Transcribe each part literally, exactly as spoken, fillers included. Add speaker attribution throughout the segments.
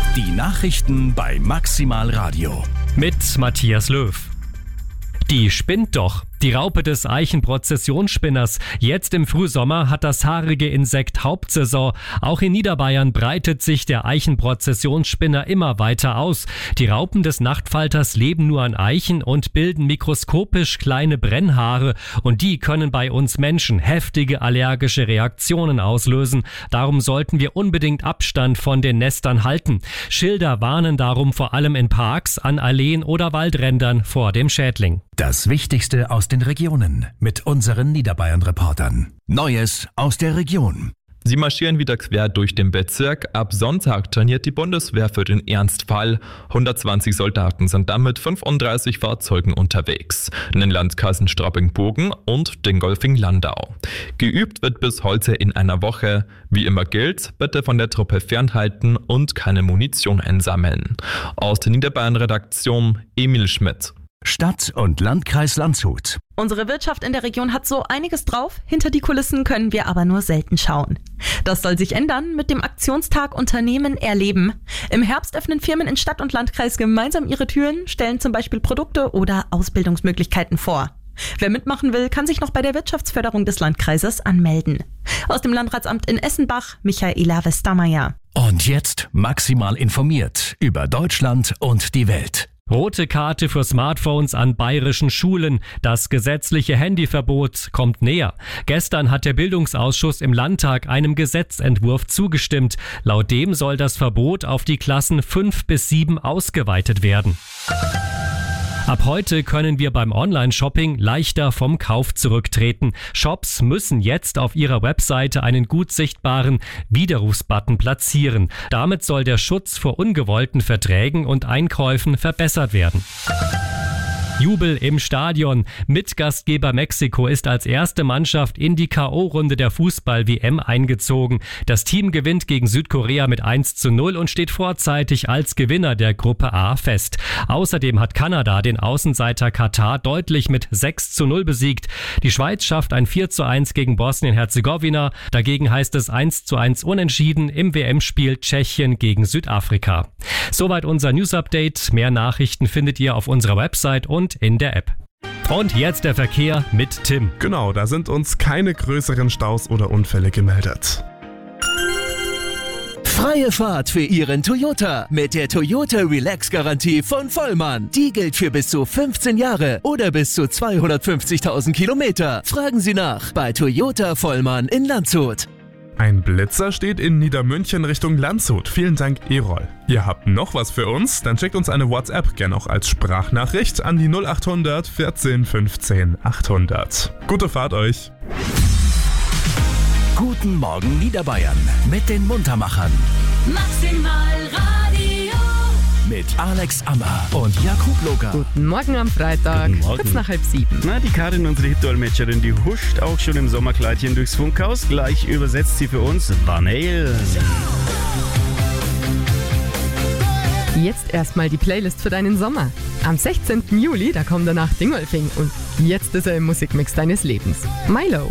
Speaker 1: Die Nachrichten bei Maximal Radio.
Speaker 2: Mit Matthias Löw. Die spinnt doch. Die Raupe des Eichenprozessionsspinners. Jetzt im Frühsommer hat das haarige Insekt Hauptsaison. Auch in Niederbayern breitet sich der Eichenprozessionsspinner immer weiter aus. Die Raupen des Nachtfalters leben nur an Eichen und bilden mikroskopisch kleine Brennhaare. Und die können bei uns Menschen heftige allergische Reaktionen auslösen. Darum sollten wir unbedingt Abstand von den Nestern halten. Schilder warnen darum vor allem in Parks, an Alleen oder Waldrändern vor dem Schädling.
Speaker 1: Das Wichtigste aus den Regionen mit unseren Niederbayern-Reportern. Neues aus der Region.
Speaker 3: Sie marschieren wieder quer durch den Bezirk. Ab Sonntag trainiert die Bundeswehr für den Ernstfall. hundertzwanzig Soldaten sind dann mit fünfunddreißig Fahrzeugen unterwegs. In den Landkreisen Straubing-Bogen und Dingolfing-Landau. Geübt wird bis heute in einer Woche. Wie immer gilt, bitte von der Truppe fernhalten und keine Munition einsammeln. Aus der Niederbayern-Redaktion Emil Schmidt.
Speaker 1: Stadt- und Landkreis Landshut.
Speaker 4: Unsere Wirtschaft in der Region hat so einiges drauf, hinter die Kulissen können wir aber nur selten schauen. Das soll sich ändern mit dem Aktionstag Unternehmen erleben. Im Herbst öffnen Firmen in Stadt und Landkreis gemeinsam ihre Türen, stellen zum Beispiel Produkte oder Ausbildungsmöglichkeiten vor. Wer mitmachen will, kann sich noch bei der Wirtschaftsförderung des Landkreises anmelden. Aus dem Landratsamt in Essenbach, Michaela Westermeier.
Speaker 1: Und jetzt maximal informiert über Deutschland und die Welt.
Speaker 2: Rote Karte für Smartphones an bayerischen Schulen. Das gesetzliche Handyverbot kommt näher. Gestern hat der Bildungsausschuss im Landtag einem Gesetzentwurf zugestimmt. Laut dem soll das Verbot auf die Klassen fünf bis sieben ausgeweitet werden. Ab heute können wir beim Online-Shopping leichter vom Kauf zurücktreten. Shops müssen jetzt auf ihrer Webseite einen gut sichtbaren Widerrufsbutton platzieren. Damit soll der Schutz vor ungewollten Verträgen und Einkäufen verbessert werden. Jubel im Stadion. Mitgastgeber Mexiko ist als erste Mannschaft in die K O-Runde der Fußball-W M eingezogen. Das Team gewinnt gegen Südkorea mit eins zu null und steht vorzeitig als Gewinner der Gruppe A fest. Außerdem hat Kanada den Außenseiter Katar deutlich mit sechs zu null besiegt. Die Schweiz schafft ein vier zu eins gegen Bosnien-Herzegowina. Dagegen heißt es eins zu eins unentschieden im W M-Spiel Tschechien gegen Südafrika. Soweit unser News-Update. Mehr Nachrichten findet ihr auf unserer Website und in der App. Und jetzt der Verkehr mit Tim.
Speaker 5: Genau, da sind uns keine größeren Staus oder Unfälle gemeldet.
Speaker 1: Freie Fahrt für Ihren Toyota mit der Toyota Relax Garantie von Vollmann. Die gilt für bis zu fünfzehn Jahre oder bis zu zweihundertfünfzigtausend Kilometer. Fragen Sie nach bei Toyota Vollmann in Landshut.
Speaker 5: Ein Blitzer steht in Niedermünchen Richtung Landshut. Vielen Dank, Erol. Ihr habt noch was für uns? Dann schickt uns eine WhatsApp, gerne auch als Sprachnachricht, an die null achthundert vierzehn fünfzehn achthundert. Gute Fahrt euch!
Speaker 1: Guten Morgen Niederbayern mit den Muntermachern.
Speaker 6: Maximal Radio.
Speaker 1: Mit Alex Ammer und Jakub Loger.
Speaker 7: Guten Morgen am Freitag,
Speaker 8: Guten Morgen.
Speaker 7: kurz nach halb sieben.
Speaker 8: Na, die Karin, unsere Hit-Dolmetscherin, die huscht auch schon im Sommerkleidchen durchs Funkhaus. Gleich übersetzt sie für uns Vanille.
Speaker 7: Jetzt erstmal die Playlist für deinen Sommer. Am sechzehnten Juli, da kommt danach Dingolfing und jetzt ist er im Musikmix deines Lebens. Milo.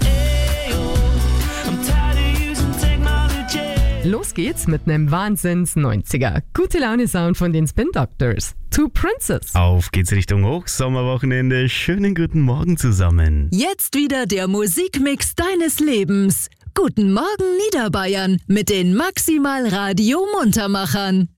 Speaker 7: Los geht's mit nem Wahnsinns-neunziger. Gute Laune-Sound von den Spin Doctors. Two Princess.
Speaker 8: Auf geht's Richtung Hochsommerwochenende. Schönen guten Morgen zusammen.
Speaker 6: Jetzt wieder der Musikmix deines Lebens. Guten Morgen Niederbayern mit den Maximal Radio Muntermachern.